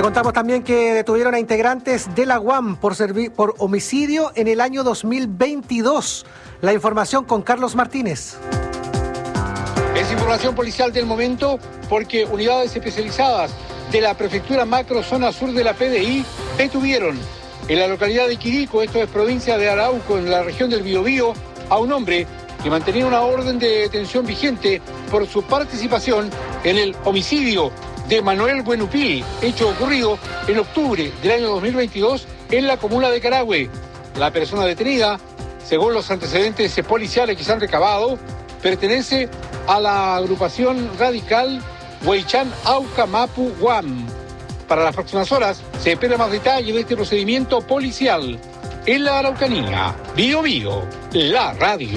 Te contamos también que detuvieron a integrantes de la UAM por homicidio en el año 2022. La información con Carlos Martínez. Es información policial del momento porque unidades especializadas de la Prefectura Macro Zona Sur de la PDI detuvieron en la localidad de Quirico, esto es provincia de Arauco, en la región del Biobío, a un hombre que mantenía una orden de detención vigente por su participación en el homicidio de Manuel Buenupil, hecho ocurrido en octubre del año 2022 en la comuna de Carahue. La persona detenida, según los antecedentes policiales que se han recabado, pertenece a la agrupación radical Huaychán Auca Mapu Guam. Para las próximas horas se espera más detalle de este procedimiento policial. En la Araucanía, Bio Bio, la radio.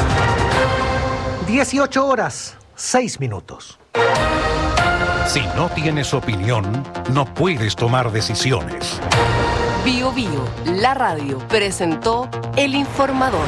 18 horas, 6 minutos. Si no tienes opinión, no puedes tomar decisiones. Bio Bio, la radio, presentó El Informador.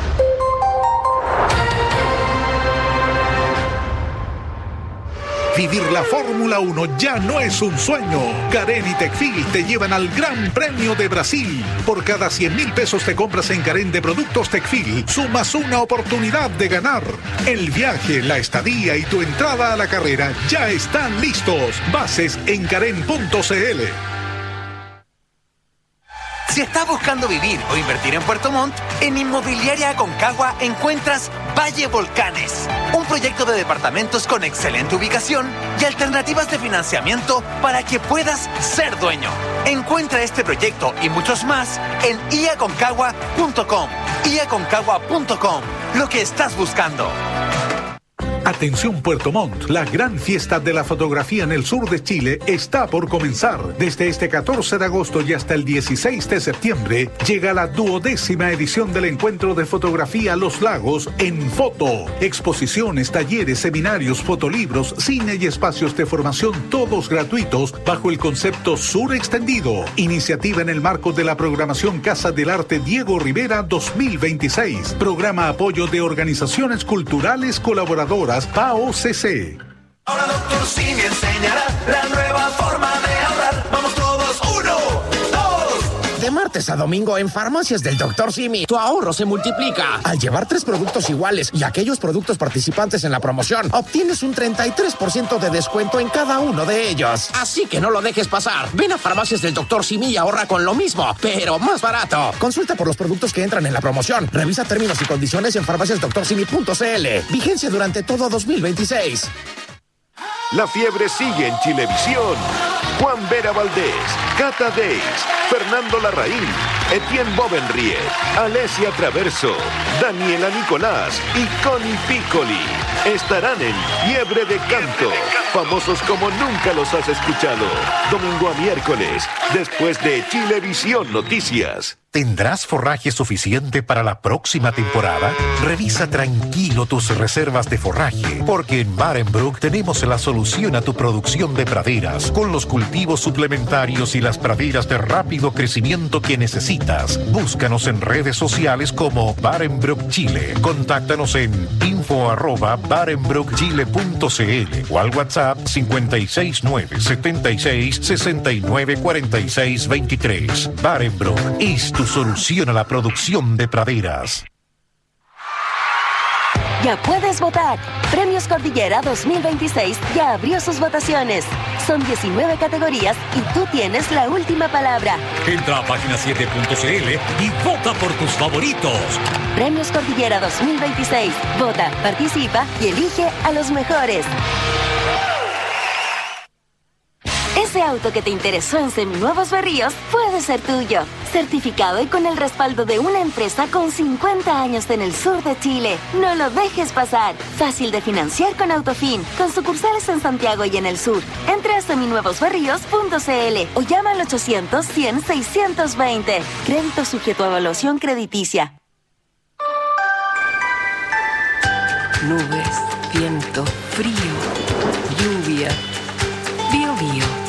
Vivir la Fórmula 1 ya no es un sueño. Carén y Tecfil te llevan al Gran Premio de Brasil. Por cada 100.000 pesos te compras en Carén de productos Tecfil, sumas una oportunidad de ganar. El viaje, la estadía y tu entrada a la carrera ya están listos. Bases en carén.cl. Si estás buscando vivir o invertir en Puerto Montt, en Inmobiliaria Aconcagua encuentras Valle Volcanes, un proyecto de departamentos con excelente ubicación y alternativas de financiamiento para que puedas ser dueño. Encuentra este proyecto y muchos más en iaconcagua.com. iaconcagua.com, lo que estás buscando. Atención Puerto Montt, la gran fiesta de la fotografía en el sur de Chile está por comenzar. Desde este 14 de agosto y hasta el 16 de septiembre llega la 12ª edición del encuentro de fotografía Los Lagos en Foto. Exposiciones, talleres, seminarios, fotolibros, cine y espacios de formación todos gratuitos bajo el concepto Sur Extendido. Iniciativa en el marco de la programación Casa del Arte Diego Rivera 2026. Programa apoyo de organizaciones culturales colaboradoras PAOCC. Ahora Dr. Simi enseñará la nueva forma de ahorrar. Vamos todos, 1, 2. De martes a domingo en Farmacias del Dr. Simi, tu ahorro se multiplica. Al llevar 3 productos iguales y aquellos productos participantes en la promoción, obtienes un 33% de descuento en cada uno de ellos. Así que no lo dejes pasar. Ven a Farmacias del Dr. Simi y ahorra con lo mismo, pero más barato. Consulta por los productos que entran en la promoción. Revisa términos y condiciones en farmaciasdoctorsimi.cl. Vigencia durante todo 2026. La fiebre sigue en Chilevisión. Juan Vera Valdés, Cata Deis, Fernando Larraín, Etienne Bovenriet, Alesia Traverso, Daniela Nicolás y Connie Piccoli estarán en Fiebre de Canto. Famosos como nunca los has escuchado. Domingo a miércoles, después de Chilevisión Noticias. ¿Tendrás forraje suficiente para la próxima temporada? Revisa tranquilo tus reservas de forraje, porque en Barenbrook tenemos la solución a tu producción de praderas, con los cultivos suplementarios y las praderas de rápido crecimiento que necesitas. Búscanos en redes sociales como Barenbrook Chile. Contáctanos en info@barenbrookchile.cl o al WhatsApp 5697666494623. Barenbrook es tu solución a la producción de praderas. Ya puedes votar. Premios Cordillera 2026 ya abrió sus votaciones. Son 19 categorías y tú tienes la última palabra. Entra a página7.cl y vota por tus favoritos. Premios Cordillera 2026. Vota, participa y elige a los mejores. Ese auto que te interesó en Seminuevos Berríos puede ser tuyo. Certificado y con el respaldo de una empresa con 50 años en el sur de Chile. No lo dejes pasar. Fácil de financiar con Autofin, con sucursales en Santiago y en el sur. Entra a seminuevosberríos.cl o llama al 800-100-620. Crédito sujeto a evaluación crediticia. Nubes, viento, frío, lluvia. Bio Bio.